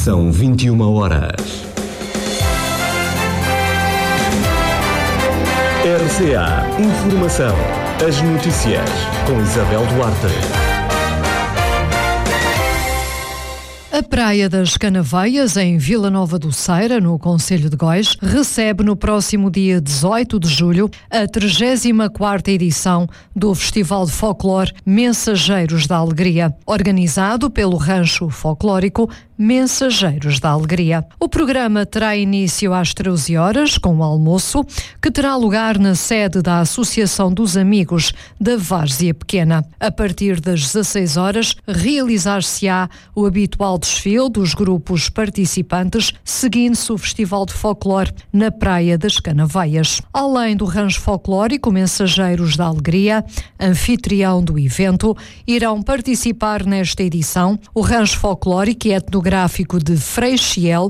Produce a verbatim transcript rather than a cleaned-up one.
São vinte e uma horas. R C A Informação. As notícias com Isabel Duarte. A Praia das Canaveias, em Vila Nova do Ceira, no concelho de Góis, recebe no próximo dia dezoito de julho a trigésima quarta edição do Festival de Folclore Mensageiros da Alegria, organizado pelo Rancho Folclórico Mensageiros da Alegria. O programa terá início às treze horas, com o almoço, que terá lugar na sede da Associação dos Amigos da Várzea Pequena. A partir das dezasseis horas, realizar-se-á o habitual desfile dos grupos participantes, seguindo-se o Festival de Folclore na Praia das Canaveias. Além do Rancho Folclórico Mensageiros da Alegria, anfitrião do evento, irão participar nesta edição o Rancho Folclórico e Etnográfico de Freixiel,